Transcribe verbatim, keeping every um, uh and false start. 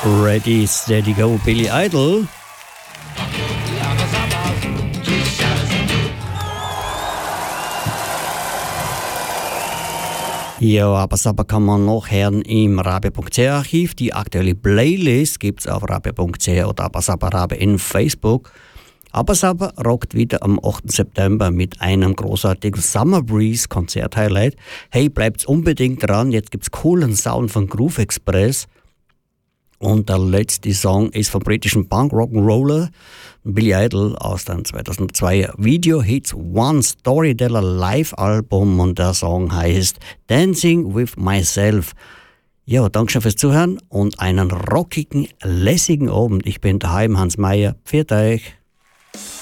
Ready, steady, go, Billy Idol. Ja, aber Sabba kann man noch hören im radio punkt c h Archiv. Die aktuelle Playlist gibt es auf radio punkt c h oder Abba Sabba Rabe in Facebook. Abba Sabba rockt wieder am achten September mit einem großartigen Summer Breeze Konzert-Highlight. Hey, bleibt's unbedingt dran, jetzt gibt's coolen Sound von Groove Express. Und der letzte Song ist vom britischen Punk Rock'n'Roller Billy Idol aus dem zweitausendzweier Video Hits One Storyteller Live-Album und der Song heißt Dancing with Myself. Ja, danke schön fürs Zuhören und einen rockigen, lässigen Abend. Ich bin daheim, Hans Meyer. Pfiat euch.